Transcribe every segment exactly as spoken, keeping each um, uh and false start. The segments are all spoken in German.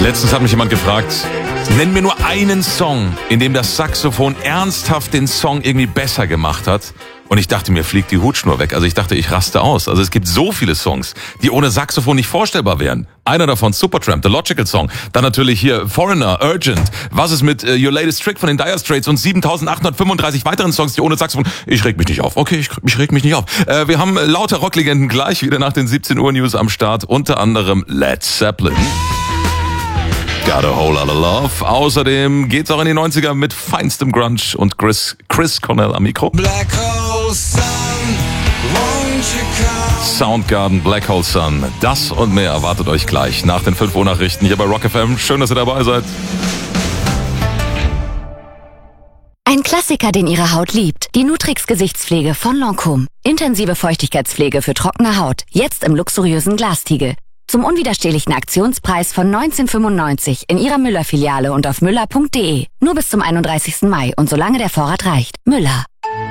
Letztens hat mich jemand gefragt, nenn mir nur einen Song, in dem das Saxophon ernsthaft den Song irgendwie besser gemacht hat. Und ich dachte, mir fliegt die Hutschnur weg. Also ich dachte, ich raste aus. Also es gibt so viele Songs, die ohne Saxophon nicht vorstellbar wären. Einer davon, Supertramp, The Logical Song. Dann natürlich hier Foreigner, Urgent. Was ist mit uh, Your Latest Trick von den Dire Straits und siebentausendachthundertfünfunddreißig weiteren Songs, die ohne Saxophon... Ich reg mich nicht auf. Okay, ich, ich reg mich nicht auf. Äh, wir haben lauter Rocklegenden gleich wieder nach den siebzehn Uhr News am Start. Unter anderem Led Zeppelin. Got a whole lot of love. Außerdem geht's auch in die neunziger mit feinstem Grunge und Chris, Chris Cornell am Mikro. Black Hole Sun, won't you come? Soundgarden, Black Hole Sun. Das und mehr erwartet euch gleich nach den fünf Uhr Nachrichten hier bei Rock F M. Schön, dass ihr dabei seid. Ein Klassiker, den Ihre Haut liebt. Die Nutrix Gesichtspflege von Lancôme. Intensive Feuchtigkeitspflege für trockene Haut. Jetzt im luxuriösen Glastiegel. Zum unwiderstehlichen Aktionspreis von neunzehn fünfundneunzig in Ihrer Müller-Filiale und auf müller punkt de. Nur bis zum einunddreißigsten Mai und solange der Vorrat reicht. Müller.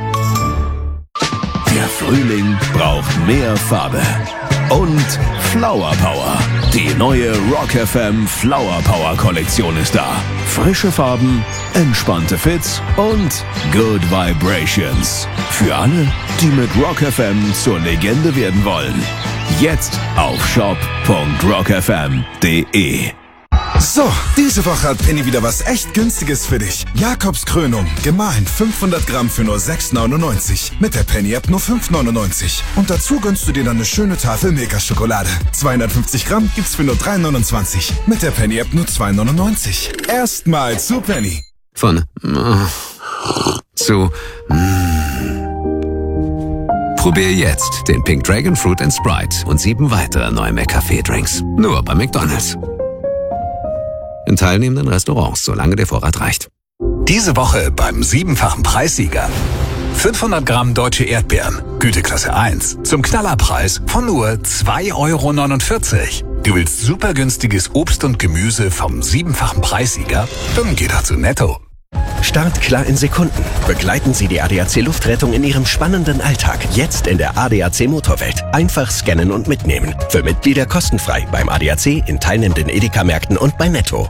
Der Frühling braucht mehr Farbe. Und Flower Power. Die neue Rock F M Flower Power Kollektion ist da. Frische Farben, entspannte Fits und Good Vibrations. Für alle, die mit Rock F M zur Legende werden wollen. Jetzt auf shop punkt rock f m punkt de. So, diese Woche hat Penny wieder was echt Günstiges für dich. Jakobs Krönung, gemahlen fünfhundert Gramm für nur sechs neunundneunzig. Mit der Penny-App nur fünf neunundneunzig. Und dazu gönnst du dir dann eine schöne Tafel Milka-Schokolade. zweihundertfünfzig Gramm gibt's für nur drei neunundzwanzig. Mit der Penny-App nur zwei neunundneunzig. Erstmal zu Penny. Von äh, zu mm. Probier jetzt den Pink Dragon Fruit and Sprite und sieben weitere neue McCafé-Drinks. Nur bei McDonald's. In teilnehmenden Restaurants, solange der Vorrat reicht. Diese Woche beim siebenfachen Preissieger. fünfhundert Gramm deutsche Erdbeeren, Güteklasse eins, zum Knallerpreis von nur zwei Euro neunundvierzig. Du willst super günstiges Obst und Gemüse vom siebenfachen Preissieger? Dann geh doch zu Netto. Startklar in Sekunden. Begleiten Sie die A D A C Luftrettung in Ihrem spannenden Alltag. Jetzt in der A D A C Motorwelt. Einfach scannen und mitnehmen. Für Mitglieder kostenfrei beim A D A C, in teilnehmenden Edeka-Märkten und bei Netto.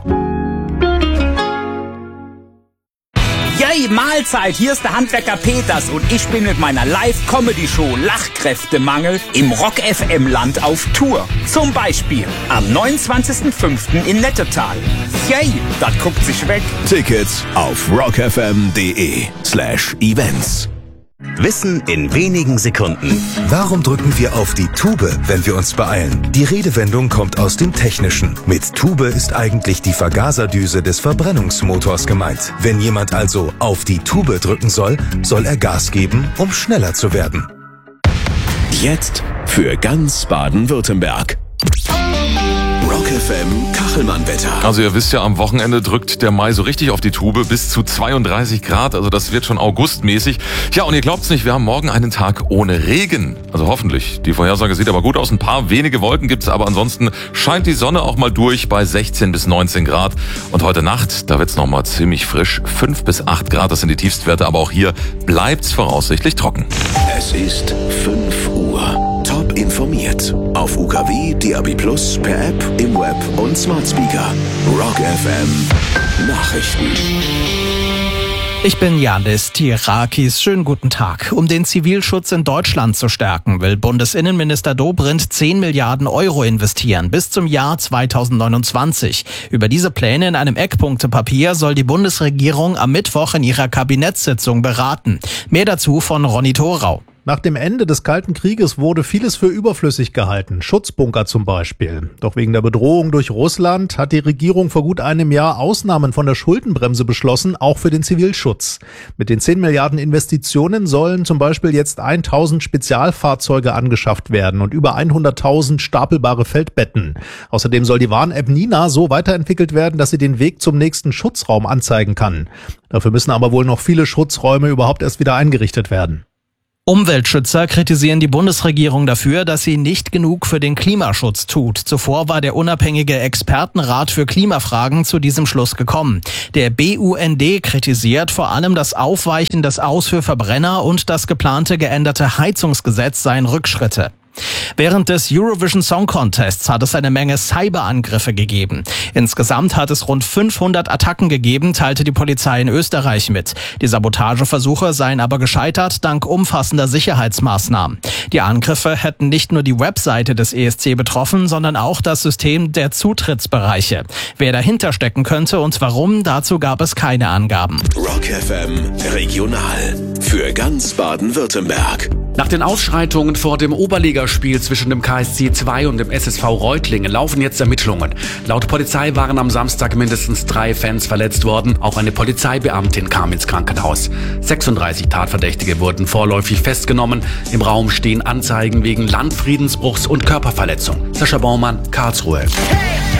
Yay, Mahlzeit, hier ist der Handwerker Peters und ich bin mit meiner Live-Comedy-Show Lachkräftemangel im Rock-F M-Land auf Tour. Zum Beispiel am neunundzwanzigsten fünften in Nettetal. Yay, das guckt sich weg. Tickets auf rockfm.de slash events. Wissen in wenigen Sekunden. Warum drücken wir auf die Tube, wenn wir uns beeilen? Die Redewendung kommt aus dem Technischen. Mit Tube ist eigentlich die Vergaserdüse des Verbrennungsmotors gemeint. Wenn jemand also auf die Tube drücken soll, soll er Gas geben, um schneller zu werden. Jetzt für ganz Baden-Württemberg. Rock F M Kachelmann-Wetter. Also ihr wisst ja, am Wochenende drückt der Mai so richtig auf die Tube, bis zu zweiunddreißig Grad, also das wird schon augustmäßig. Ja, und ihr glaubt's nicht, wir haben morgen einen Tag ohne Regen. Also hoffentlich. Die Vorhersage sieht aber gut aus, ein paar wenige Wolken gibt's, aber ansonsten scheint die Sonne auch mal durch bei sechzehn bis neunzehn Grad. Und heute Nacht, da wird's noch mal ziemlich frisch, fünf bis acht Grad, das sind die Tiefstwerte, aber auch hier bleibt's voraussichtlich trocken. Es ist fünf Uhr. Top informiert. Auf U K W, D A B Plus, per App, im Web und Smart Speaker. Rock F M Nachrichten. Ich bin Janis Tirakis. Schönen guten Tag. Um den Zivilschutz in Deutschland zu stärken, will Bundesinnenminister Dobrindt zehn Milliarden Euro investieren bis zum Jahr zweitausendneunundzwanzig. Über diese Pläne in einem Eckpunktepapier soll die Bundesregierung am Mittwoch in ihrer Kabinettssitzung beraten. Mehr dazu von Ronny Thorau. Nach dem Ende des Kalten Krieges wurde vieles für überflüssig gehalten, Schutzbunker zum Beispiel. Doch wegen der Bedrohung durch Russland hat die Regierung vor gut einem Jahr Ausnahmen von der Schuldenbremse beschlossen, auch für den Zivilschutz. Mit den zehn Milliarden Investitionen sollen zum Beispiel jetzt tausend Spezialfahrzeuge angeschafft werden und über hunderttausend stapelbare Feldbetten. Außerdem soll die Warn-App Nina so weiterentwickelt werden, dass sie den Weg zum nächsten Schutzraum anzeigen kann. Dafür müssen aber wohl noch viele Schutzräume überhaupt erst wieder eingerichtet werden. Umweltschützer kritisieren die Bundesregierung dafür, dass sie nicht genug für den Klimaschutz tut. Zuvor war der unabhängige Expertenrat für Klimafragen zu diesem Schluss gekommen. Der B U N D kritisiert vor allem das Aufweichen des Aus für Verbrenner und das geplante geänderte Heizungsgesetz seien Rückschritte. Während des Eurovision Song Contests hat es eine Menge Cyberangriffe gegeben. Insgesamt hat es rund fünfhundert Attacken gegeben, teilte die Polizei in Österreich mit. Die Sabotageversuche seien aber gescheitert dank umfassender Sicherheitsmaßnahmen. Die Angriffe hätten nicht nur die Webseite des E S C betroffen, sondern auch das System der Zutrittsbereiche. Wer dahinter stecken könnte und warum, dazu gab es keine Angaben. Rock F M Regional für ganz Baden-Württemberg. Nach den Ausschreitungen vor dem Oberligaspiel zwischen dem K S C zwei und dem S S V Reutlingen laufen jetzt Ermittlungen. Laut Polizei waren am Samstag mindestens drei Fans verletzt worden. Auch eine Polizeibeamtin kam ins Krankenhaus. sechsunddreißig Tatverdächtige wurden vorläufig festgenommen. Im Raum stehen Anzeigen wegen Landfriedensbruchs und Körperverletzung. Sascha Baumann, Karlsruhe. Hey!